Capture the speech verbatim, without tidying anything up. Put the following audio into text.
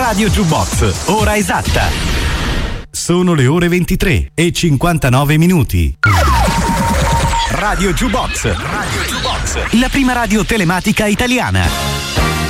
Radio Jukebox, ora esatta. Sono le ore ventitré e cinquantanove minuti. Radio Jukebox, Radio Jukebox, la prima radio telematica italiana.